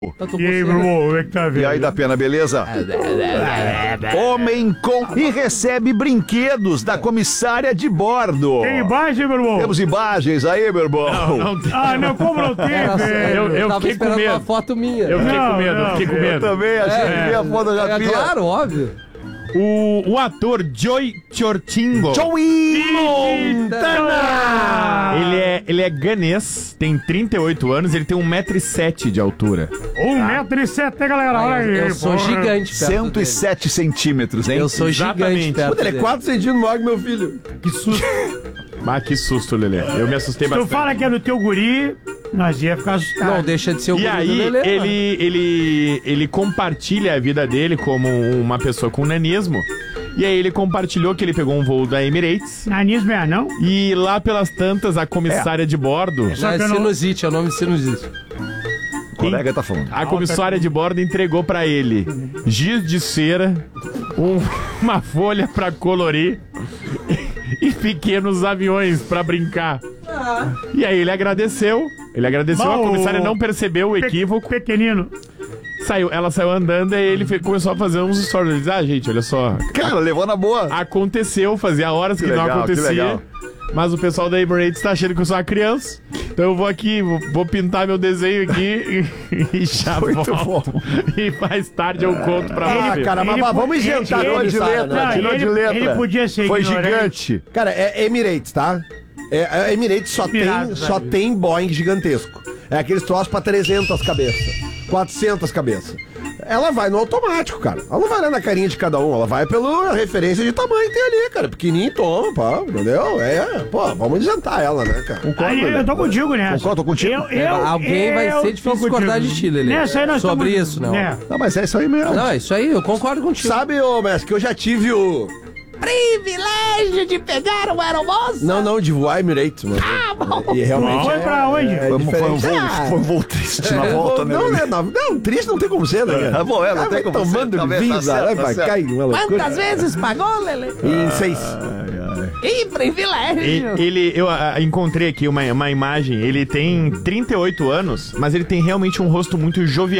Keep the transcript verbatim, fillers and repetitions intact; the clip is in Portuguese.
E aí, meu irmão, como é que tá vendo? E aí, da Pena, beleza? Homem com... E recebe brinquedos da comissária de bordo. Tem imagem, meu irmão? Temos imagens aí, meu irmão. Não, não tem. Ah, não, como não tem, Era só- velho? Eu, eu tava fiquei com esperando medo. uma foto minha. Eu fiquei Não, com medo, eu não, fiquei com Eu medo. também achei que vi a fotografia. É claro, óbvio. O, o ator Joey Chortingo, Joey Montana! ele é, ele é ganês, tem trinta e oito anos, ele tem um metro e sete de altura. Um metro e sete, galera, olha aí. Eu sou porra. gigante perto cento e sete centímetros, hein? dele. Eu sou gigante Exatamente. perto Ele é dele. quatro centímetros maior que meu filho. Que susto. Ah, que susto, Lelê. Eu me assustei Se tu bastante. fala que é do teu guri, nós ia ficar assustados. Não deixa de ser o E guri do aí, Lelê, mano. ele, ele, ele compartilha a vida dele como uma pessoa com nanismo. E aí ele compartilhou que ele pegou um voo da Emirates. Nanismo é não? E lá pelas tantas, a comissária de bordo... Não, é que eu não- sinusite, é o nome de sinusite. O colega tá falando. A comissária de bordo entregou pra ele giz de cera, um- uma folha pra colorir e pequenos aviões pra brincar. E aí ele agradeceu. Ele agradeceu, Bom, a comissária não percebeu o Pe- equívoco. Pequenino. Saiu, ela saiu andando e ele fe- começou a fazer uns stories. Ele disse, ah, gente, olha só. Cara, levou na boa. Aconteceu, fazia horas que, Que não legal, que acontecia. legal. Mas o pessoal da Emirates tá achando que eu sou uma criança. Então eu vou aqui, vou, vou pintar meu desenho aqui e, e já Muito volto. E mais tarde eu conto pra Ah, você. cara, mas Ele mas po- vamos ele- inventar ele- nome, de Sara, letra, né? Não, tirou ele- de letra. ele podia ser Foi ignorante. gigante. Cara, é Emirates, tá? É, a Emirates só tem, Emirados, só sabe? tem Boeing gigantesco. É aqueles troços pra trezentas cabeças, quatrocentas cabeças. Ela vai no automático, cara. Ela não vai lá na carinha de cada um, ela vai pela referência de tamanho que tem ali, cara. Pequenininho, toma, pá, entendeu? É, pô, vamos isentar ela, né, cara? Aí, eu tô contigo nessa. Concordo, tô contigo. Eu, eu, Alguém vai eu ser tô difícil contigo. discordar de ti, Lelê. Nessa aí nós Sobre estamos- isso, não. É. Não, mas é isso aí mesmo. Não, é isso aí, eu concordo contigo. Sabe, ô, mestre, que eu já tive o... Privilégio de pegar uma aeromoça. Não, não, de voar Emirates, mano. E realmente Foi é- pra onde? é Foi, um- foi um diferente. voo, foi um voo triste na volta, né? Não, né? Não, não, triste não tem como ser, né? cara? É bom, é, não Cara, tem vai como ser. tomando Tá bem, vinho, tá certo, vai tá pra certo. cá e uma loucura. Quantas vezes pagou, Lelê? Em seis. Que privilégio. Ele, ele- eu ah, encontrei aqui uma, uma imagem. Ele tem trinta e oito anos, mas ele tem realmente um rosto muito jovial.